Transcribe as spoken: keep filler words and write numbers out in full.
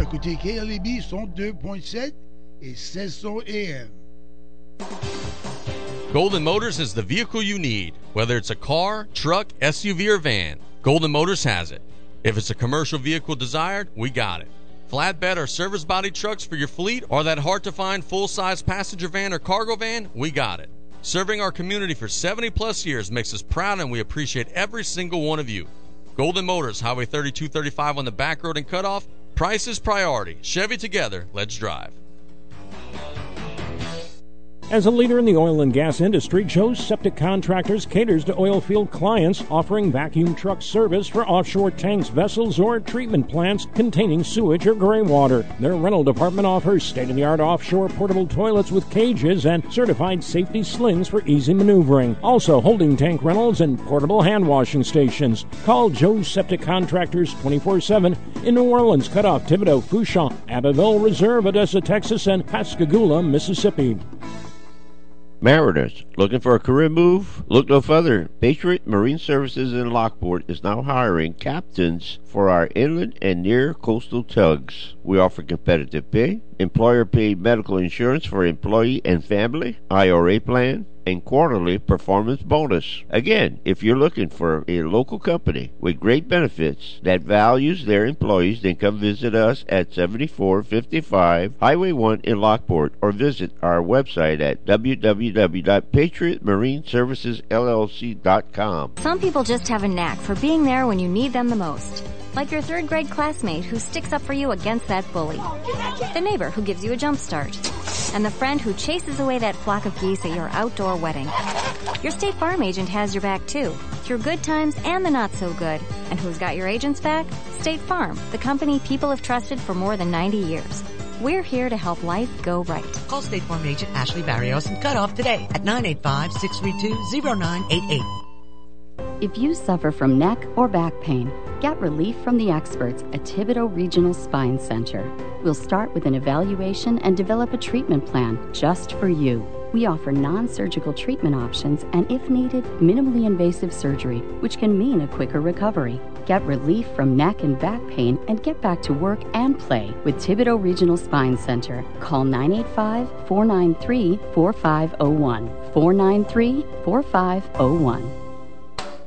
écoutez K L A B cent deux point sept et seize cents A M. Golden Motors is the vehicle you need. Whether it's a car, truck, S U V, or van, Golden Motors has it. If it's a commercial vehicle desired, we got it. Flatbed or service body trucks for your fleet, or that hard-to-find full-size passenger van or cargo van, we got it. Serving our community for seventy plus years makes us proud, and we appreciate every single one of you. Golden Motors, Highway thirty-two thirty-five on the back road in Cutoff. Price is priority. Chevy together. Let's drive. As a leader in the oil and gas industry, Joe's Septic Contractors caters to oil field clients, offering vacuum truck service for offshore tanks, vessels, or treatment plants containing sewage or gray water. Their rental department offers state-of-the-art offshore portable toilets with cages and certified safety slings for easy maneuvering. Also, holding tank rentals and portable hand washing stations. Call Joe's Septic Contractors twenty-four seven in New Orleans, Cutoff, Thibodaux, Fourchon, Abbeville, Reserve, Odessa, Texas, and Pascagoula, Mississippi. Mariners, looking for a career move? Look no further. Patriot Marine Services in Lockport is now hiring captains for our inland and near coastal tugs. We offer competitive pay, employer-paid medical insurance for employee and family, I R A plan, and quarterly performance bonus. Again, if you're looking for a local company with great benefits that values their employees, then come visit us at seventy-four fifty-five Highway one in Lockport, or visit our website at w w w dot patriot marine services l l c dot com. Some people just have a knack for being there when you need them the most. Like your third grade classmate who sticks up for you against that bully. The neighbor who gives you a jump start. And the friend who chases away that flock of geese at your outdoor wedding. Your State Farm agent has your back too, through good times and the not so good. And who's got your agent's back? State Farm, the company people have trusted for more than ninety years. We're here to help life go right. Call State Farm agent Ashley Barrios and cut off today at nine eight five, six three two, zero nine eight eight. If you suffer from neck or back pain, get relief from the experts at Thibodaux Regional Spine Center. We'll start with an evaluation and develop a treatment plan just for you. We offer non-surgical treatment options and, if needed, minimally invasive surgery, which can mean a quicker recovery. Get relief from neck and back pain and get back to work and play with Thibodaux Regional Spine Center. Call nine eight five, four nine three, four five zero one, four nine three, four five zero one.